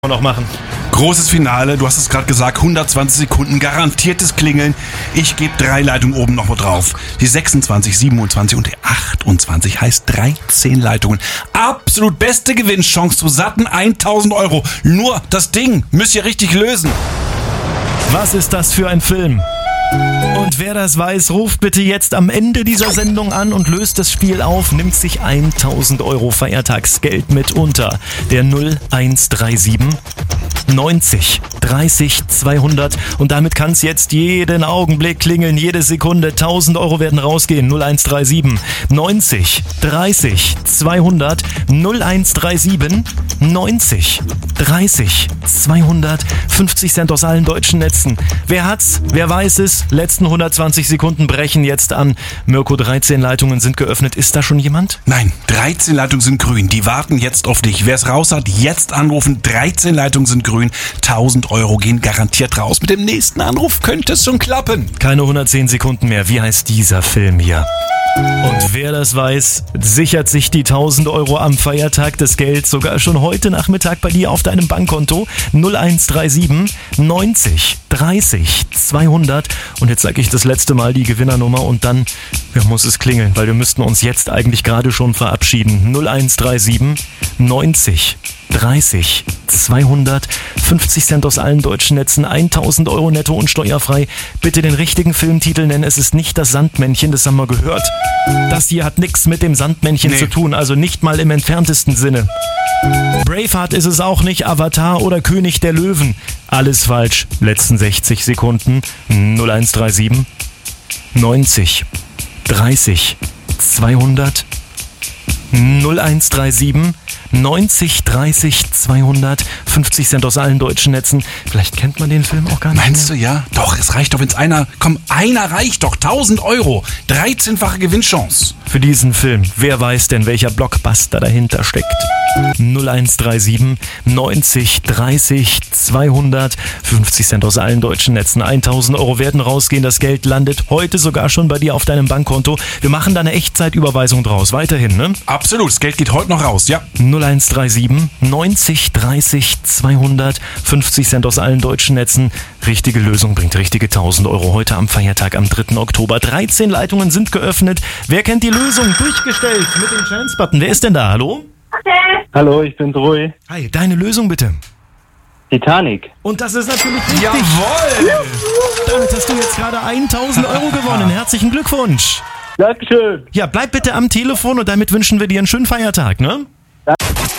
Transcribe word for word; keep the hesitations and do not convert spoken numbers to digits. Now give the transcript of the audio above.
noch machen. Großes Finale, du hast es gerade gesagt, hundertzwanzig Sekunden, garantiertes Klingeln. Ich gebe drei Leitungen oben noch mal drauf. Die sechsundzwanzig, siebenundzwanzig und die achtundzwanzig heißt dreizehn Leitungen. Absolut beste Gewinnchance zu satten tausend Euro. Nur das Ding müsst ihr richtig lösen. Was ist das für ein Film? Und wer das weiß, ruft bitte jetzt am Ende dieser Sendung an und löst das Spiel auf, nimmt sich tausend Euro Feiertagsgeld mit unter der null eins drei sieben neunzig dreißig zweihundert und damit kann es jetzt jeden Augenblick klingeln, jede Sekunde. tausend Euro werden rausgehen. null eins drei sieben neunzig dreißig zweihundert null eins drei sieben neunzig dreißig zweihundert fünfzig Cent aus allen deutschen Netzen. Wer hat's? Wer weiß es? Letzten hundertzwanzig Sekunden brechen jetzt an. Mirko, dreizehn Leitungen sind geöffnet. Ist da schon jemand? Nein, dreizehn Leitungen sind grün. Die warten jetzt auf dich. Wer es raus hat, jetzt anrufen. dreizehn Leitungen sind grün. tausend Euro gehen garantiert raus. Mit dem nächsten Anruf könnte es schon klappen. Keine hundertzehn Sekunden mehr. Wie heißt dieser Film hier? Und wer das weiß, sichert sich die tausend Euro am Feiertag des Gelds sogar schon heute Nachmittag bei dir auf deinem Bankkonto. null eins drei sieben neunzig dreißig zweihundert. Und jetzt sage ich das letzte Mal die Gewinnernummer und dann ja, muss es klingeln, weil wir müssten uns jetzt eigentlich gerade schon verabschieden. null eins drei sieben neunzig dreißig zweihundert fünfzig Cent aus allen deutschen Netzen, tausend Euro netto und steuerfrei. Bitte den richtigen Filmtitel nennen. Es ist nicht das Sandmännchen, das haben wir gehört. Das hier hat nichts mit dem Sandmännchen nee. zu tun, also nicht mal im entferntesten Sinne. Braveheart ist es auch nicht, Avatar oder König der Löwen. Alles falsch. Letzten sechzig Sekunden. null eins drei sieben neunzig dreißig zweihundert null eins drei sieben neunzig dreißig zweihundert fünfzig Cent aus allen deutschen Netzen. Vielleicht kennt man den Film auch gar nicht. Meinst mehr. du ja? Doch, es reicht doch, wenn es einer... Komm, einer reicht doch. tausend Euro. dreizehnfache Gewinnchance. Für diesen Film. Wer weiß denn, welcher Blockbuster dahinter steckt? null eins drei sieben neunzig dreißig zweihundert fünfzig Cent aus allen deutschen Netzen. tausend Euro werden rausgehen. Das Geld landet heute sogar schon bei dir auf deinem Bankkonto. Wir machen da eine Echtzeitüberweisung draus. Weiterhin, ne? Absolut. Das Geld geht heute noch raus, ja. null eins drei sieben neunzig dreißig zweihundert fünfzig Cent aus allen deutschen Netzen. Richtige Lösung bringt richtige tausend Euro heute am Feiertag am dritten Oktober. dreizehn Leitungen sind geöffnet. Wer kennt die Lösung? Durchgestellt mit dem Chance-Button. Wer ist denn da? Hallo? Hallo, ich bin Rui. Hi, deine Lösung bitte. Titanic. Und das ist natürlich richtig. Jawohl! Damit hast du jetzt gerade tausend Euro gewonnen. Herzlichen Glückwunsch. Dankeschön. Ja, bleib bitte am Telefon und damit wünschen wir dir einen schönen Feiertag, ne? Danke.